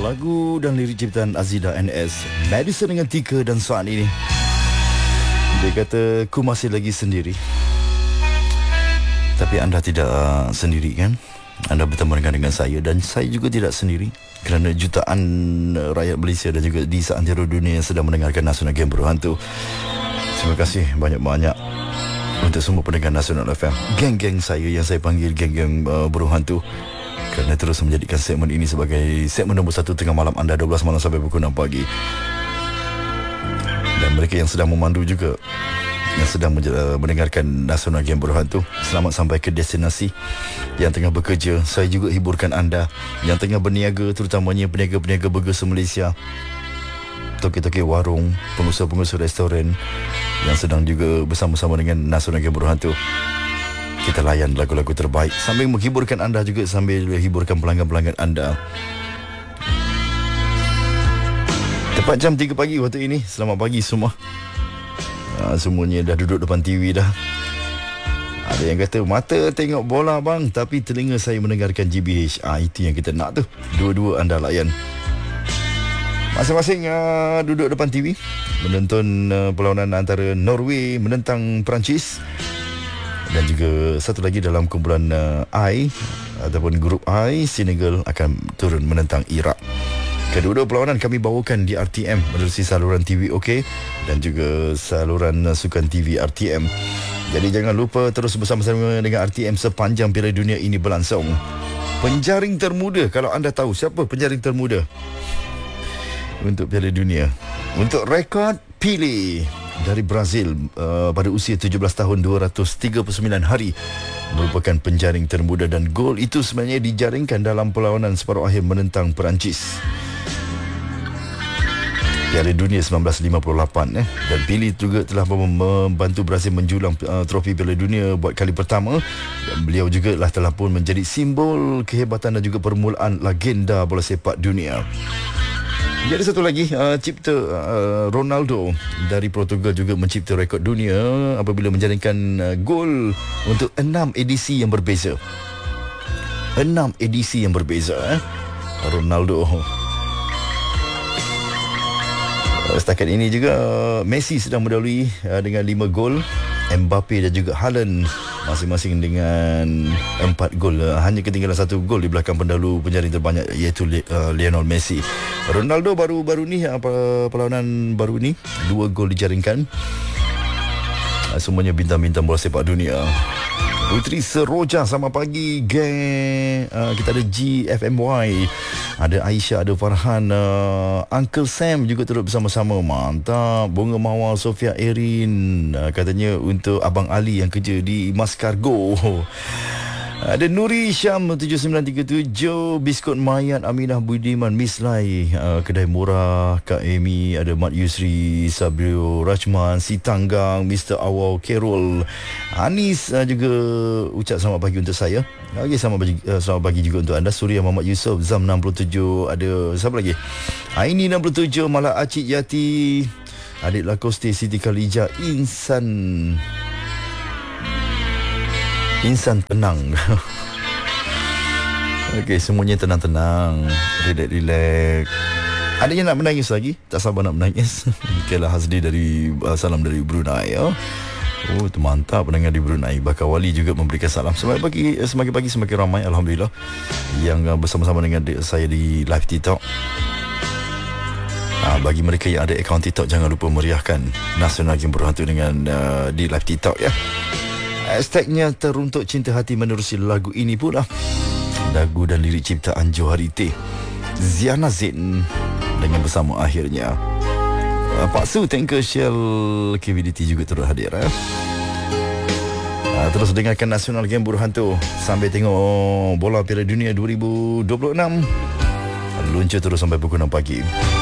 Lagu dan lirik ciptaan Azida NS, Madison dengan Tika, dan saat ini dia kata, ku masih lagi sendiri. Tapi anda tidak sendiri kan? Anda berteman dengan saya, dan saya juga tidak sendiri, kerana jutaan rakyat Malaysia dan juga di seantero dunia yang sedang mendengarkan Nasional Game Berhantu. Terima kasih banyak-banyak untuk semua pendengar Nasional FM, geng-geng saya yang saya panggil geng-geng burung hantu, kerana terus menjadikan segmen ini sebagai segmen nombor 1 tengah malam anda, 12 malam sampai pukul 6 pagi. Dan mereka yang sedang memandu juga, yang sedang mendengarkan Nasional Game Berhantu, selamat sampai ke destinasi. Yang tengah bekerja, saya juga hiburkan anda. Yang tengah berniaga, terutamanya peniaga-peniaga burger se-Malaysia, toki-toki warung, pengusaha-pengusaha restoran yang sedang juga bersama-sama dengan Nasional Game Berhantu. Kita layan lagu-lagu terbaik sambil menghiburkan anda juga, sambil hiburkan pelanggan-pelanggan anda. Tepat jam 3 pagi waktu ini. Selamat pagi semua. Semuanya dah duduk depan TV dah. Ada yang kata, mata tengok bola bang, tapi telinga saya mendengarkan GBH. Itu yang kita nak tu. Dua-dua anda layan. Masing-masing duduk depan TV menonton perlawanan antara Norway menentang Perancis. Dan juga satu lagi dalam kumpulan I ataupun grup I, Senegal akan turun menentang Iraq. Kedua-dua perlawanan kami bawakan di RTM menerusi saluran TV OK dan juga saluran sukan TV RTM. Jadi jangan lupa terus bersama-sama dengan RTM sepanjang Piala Dunia ini berlangsung. Penjaring termuda, kalau anda tahu siapa penjaring termuda untuk Piala Dunia, untuk rekod Pelé dari Brazil pada usia 17 tahun 239 hari, merupakan penjaring termuda, dan gol itu sebenarnya dijaringkan dalam perlawanan separuh akhir menentang Perancis. Piala Dunia 1958 dan Pelé juga telah membantu Brazil menjulang trofi Piala Dunia buat kali pertama, dan beliau juga telah pun menjadi simbol kehebatan dan juga permulaan legenda bola sepak dunia. Jadi satu lagi, cipta Ronaldo dari Portugal juga mencipta rekod dunia apabila menjaringkan gol untuk 6 edisi yang berbeza. 6 edisi yang berbeza Ronaldo. Setakat ini juga Messi sedang mendahului dengan 5 gol. Mbappe dan juga Haaland masing-masing dengan 4 gol. Hanya ketinggalan 1 gol di belakang pendahulu penjaring terbanyak, iaitu Lionel Messi. Ronaldo baru-baru ni, perlawanan baru ni, 2 gol dijaringkan. Semuanya bintang-bintang bola sepak dunia. Putri Seroja, selamat pagi geng. Kita ada GFMY, ada Aisyah, ada Farhan, Uncle Sam juga turut bersama-sama. Mantap. Bunga Mawar, Sofia Erin, katanya untuk Abang Ali yang kerja di Mas Cargo. Ada Nuri Syam 7937, Biskut Mayat, Aminah Budiman, Miss Lai, Kedai Murah, Kak Amy, ada Mat Yusri, Sabrio Rachman, Si Tanggang, Mr. Awal, Carol, Anis juga ucap selamat pagi untuk saya. Okey, selamat pagi juga untuk anda. Surya Muhammad Yusof, Zam 67, ada siapa lagi? Aini 67, Malak Acik Yati, Adik Lakoste, Siti Khalijah, Insan tenang. Okey, semuanya tenang-tenang, relax. Ada yang nak menangis lagi? Tak sabar nak menangis. Okeylah, Hasdi dari salam dari Brunei. Oh, tu mantap pendengar di Brunei. Bakar Wali juga memberikan salam. Semakin pagi semakin ramai, alhamdulillah, yang bersama-sama dengan saya di live TikTok. Bagi mereka yang ada akaun TikTok, jangan lupa meriahkan Nasional Game Berhantu dengan di live TikTok ya. Hashtagnya Teruntuk Cinta Hati menerusi lagu ini pula. Lagu dan lirik ciptaan Johari T, Ziana Zain dengan Bersama Akhirnya. Pak Su, Tanker Shell KVDT juga turut hadir. Terus dengarkan Nasional Game Berhantu sambil tengok bola Piala Dunia 2026. Luncur terus sampai pukul 6 pagi.